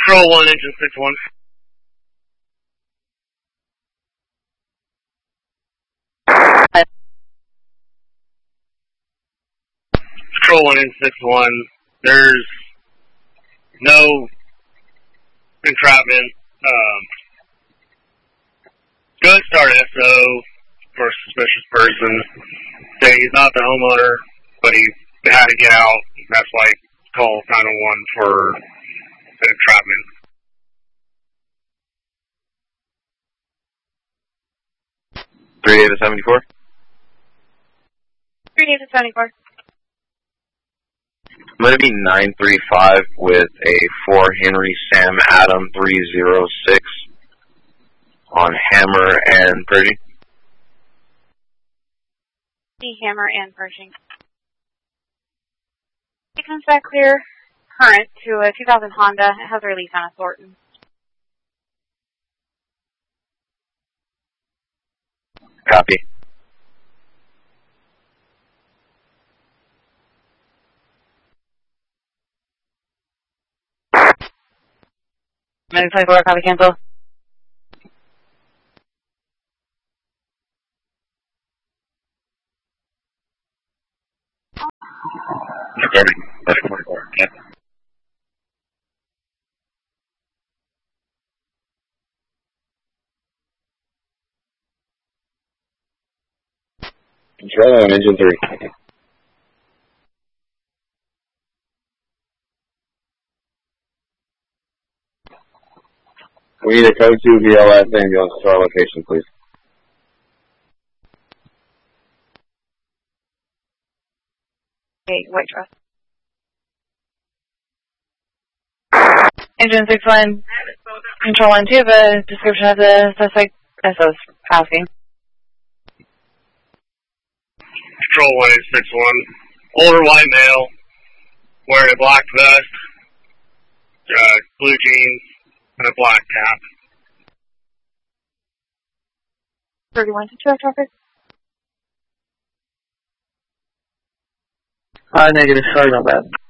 Control 1, engine 6-1. Control 1, engine 6-1. There's no entrapment. Go ahead and start SO for a suspicious person. Say he's not the homeowner, but he had to get out. That's why call 911 for an entrapment. Three David 74. 3 David 74. I'm going to be 935 with a 4 Henry Sam Adam 306 on Hammer and Pershing. The Hammer and Pershing. It comes back clear current to a 2000 Honda. It has a release on a Thornton. Copy. Moving 24, copy, cancel. Recording. That's 24. Yeah. Control on engine 3. We need a code 2 VLS ambulance to our location, please. Okay, white truss. Engine 6-1, Control 1, 2, the description of the suspect, SO's asking. Control 1, engine 6-1. Older white male, wearing a black vest, blue jeans, and a black cap. 31 to 2 traffic. Negative, sorry about that.